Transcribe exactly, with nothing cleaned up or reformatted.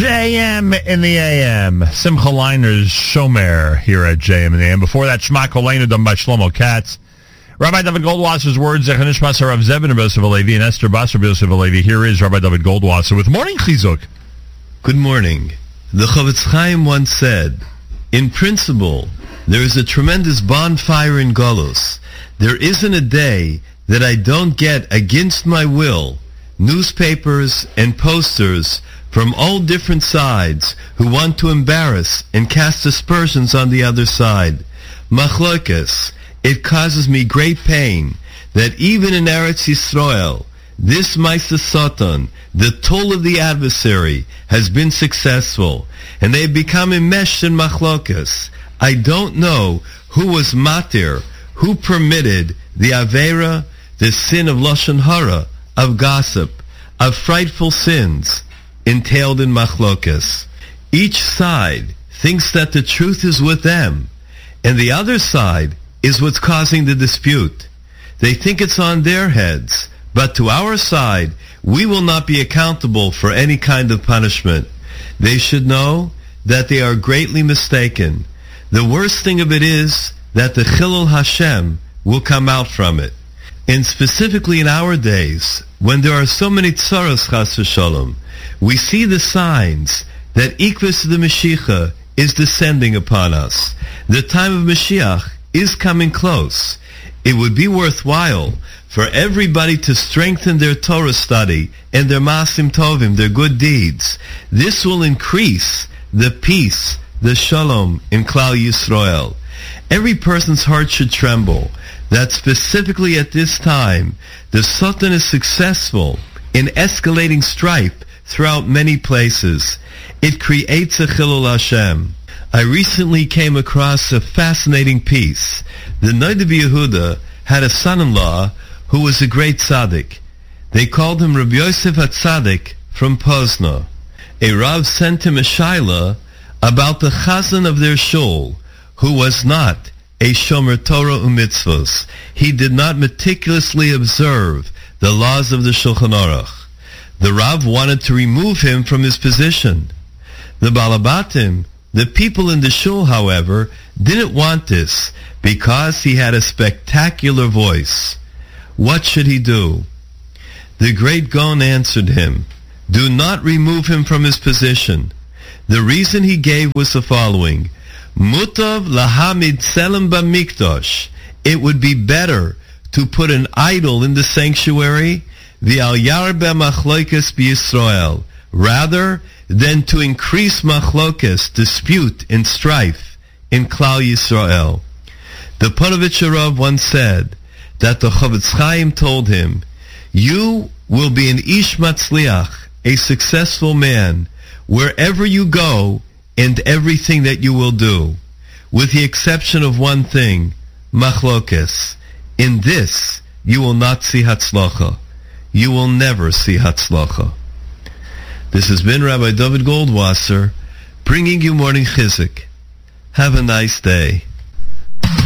J M in the A M. Simcha Liner's Shomer here at J M in the A M. Before that, Shema Kolenu done by Shlomo Katz. Rabbi David Goldwasser's words, Zechanish Masar of Zebin of Yosef Alevi and Esther Basar of Yosef Alevi. Here is Rabbi David Goldwasser with Morning Chizuk. Good morning. The Chavetz Chaim once said, in principle, there is a tremendous bonfire in Golus. There isn't a day that I don't get, against my will, newspapers and posters from all different sides who want to embarrass and cast aspersions on the other side. Machlokas, it causes me great pain that even in Eretz Yisrael, this Maisa Satan, the toll of the adversary, has been successful, and they have become enmeshed in machlokas. I don't know who was matir, who permitted the avera, the sin of lashon hara, of gossip, of frightful sins, entailed in machlokas. Each side thinks that the truth is with them, and the other side is what's causing the dispute. They think it's on their heads, but to our side, we will not be accountable for any kind of punishment. They should know that they are greatly mistaken. The worst thing of it is that the Chilul Hashem will come out from it. And specifically in our days, when there are so many tzaros chas v'shalom, we see the signs that Ikvus the Mashiach is descending upon us. The time of Mashiach is coming close. It would be worthwhile for everybody to strengthen their Torah study and their Maasim Tovim, their good deeds. This will increase the peace, the Shalom in Klal Yisrael. Every person's heart should tremble that specifically at this time, the Satan is successful in escalating strife throughout many places. It creates a Chilul Hashem. I recently came across a fascinating piece. The Noda B'Yehuda had a son-in-law who was a great tzaddik. They called him Rabbi Yosef HaTzaddik from Pozna. A Rav sent him a shaila about the chazan of their shul, who was not a shomer Torah u'mitzvos. He did not meticulously observe the laws of the Shulchan Aruch. The Rav wanted to remove him from his position. The Balabatim, the people in the shul, however, didn't want this because he had a spectacular voice. What should he do? The great Gaon answered him, do not remove him from his position. The reason he gave was the following: Mutav lahamid tselem b'mikdosh. It would be better to put an idol in the sanctuary, v'al yarbe machlokas b'Yisrael, rather than to increase machlokas, dispute and strife in Klal Yisrael. The Panovich Rav once said that the Chavetz Chaim told him, you will be an ish matzliach, a successful man, wherever you go and everything that you will do, with the exception of one thing, machlokes. In this, you will not see hatzlacha. You will never see hatzlacha. This has been Rabbi David Goldwasser, bringing you Morning Chizuk. Have a nice day.